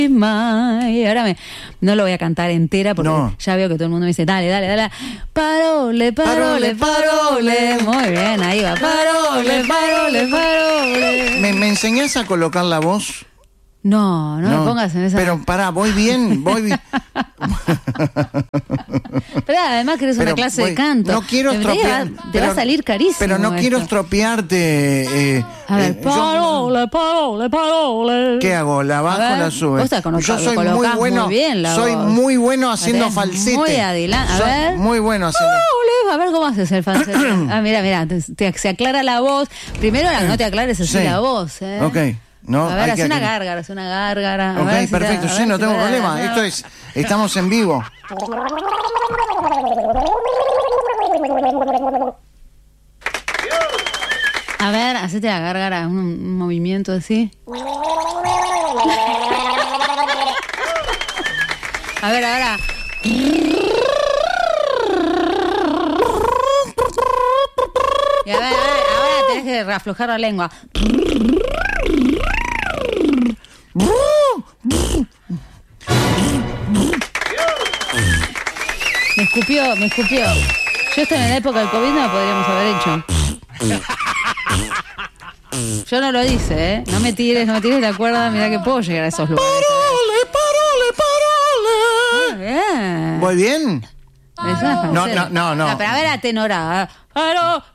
Y ahora no lo voy a cantar entera porque ya veo que todo el mundo me dice, dale. Parole. Muy bien, ahí va. Parole. ¿Me enseñás a colocar la voz? No me pongas en esa... Pero pará, voy bien. Pero además que eres una clase de canto. No quiero estropear. Te va a salir carísimo. Pero no quiero estropearte. A ver, parole. ¿Qué hago? ¿La bajo o la sube? Yo soy muy bueno. Muy bien soy muy bueno haciendo falsete. Muy adelante. A ver. Muy bueno haciendo. A ver cómo haces el falsete. Mira. Se aclara la voz. Primero no te aclares así la voz. Ok. No, a ver, hace una gárgara. Ok, perfecto, sí, no tengo problema. Estamos en vivo. A ver, hacete la gárgara, un movimiento así. A ver, ahora. Y a ver, ahora tenés que aflojar la lengua. Me escupió. Yo estoy en la época del COVID, no lo podríamos haber hecho. Yo no lo hice, ¿eh? No me tires la cuerda, mirá que puedo llegar a esos lugares. Parole. Muy bien. ¿Voy bien? No. No. Pero a ver, atenorada.